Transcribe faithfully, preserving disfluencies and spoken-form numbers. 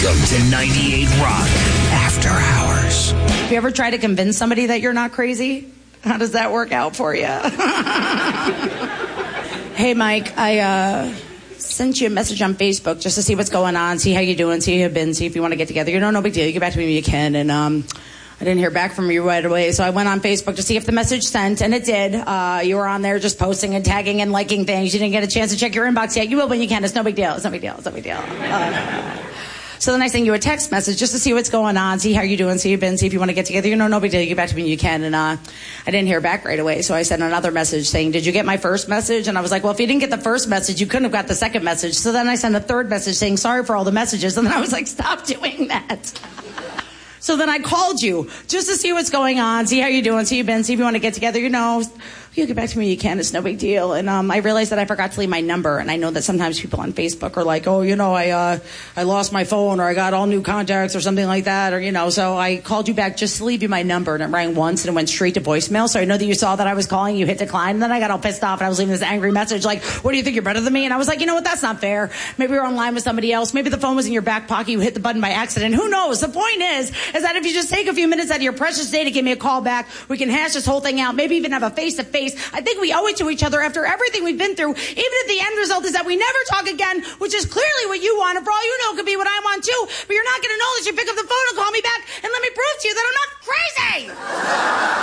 Welcome to ninety-eight Rock After Hours. Have you ever tried to convince somebody that you're not crazy? How does that work out for you? Hey, Mike, I uh, sent you a message on Facebook just to see what's going on, see how you're doing, see how you've been, see if you want to get together. You know, no big deal. You get back to me when you can. And um, I didn't hear back from you right away, so I went on Facebook to see if the message sent, and it did. Uh, you were on there just posting and tagging and liking things. You didn't get a chance to check your inbox yet. You will when you can. It's no big deal. It's no big deal. It's no big deal. Uh, So then I sent you a text message just to see what's going on, see how you're doing, see how you've been, see if you want to get together. You know, no big deal. You get back to me when you can. And uh, I didn't hear back right away. So I sent another message saying, did you get my first message? And I was like, well, if you didn't get the first message, you couldn't have got the second message. So then I sent a third message saying, sorry for all the messages. And then I was like, stop doing that. So then I called you just to see what's going on, see how you're doing, see how you've been, see if you want to get together. You know, you get back to me when you can. It's no big deal. And um, I realized that I forgot to leave my number. And I know that sometimes people on Facebook are like, oh, you know, I uh, I lost my phone, or I got all new contacts or something like that. Or, you know, so I called you back just to leave you my number. And it rang once and it went straight to voicemail. So I know that you saw that I was calling. You hit decline. And then I got all pissed off and I was leaving this angry message like, what do you think, you're better than me? And I was like, you know what? That's not fair. Maybe you're online with somebody else. Maybe the phone was in your back pocket. You hit the button by accident. Who knows? The point is, is that if you just take a few minutes out of your precious day to give me a call back, we can hash this whole thing out. Maybe even have a face-to-face. I think we owe it to each other after everything we've been through, even if the end result is that we never talk again, which is clearly what you want, and for all you know, it could be what I want too, but you're not going to know that you pick up the phone and call me back and let me prove to you that I'm not crazy.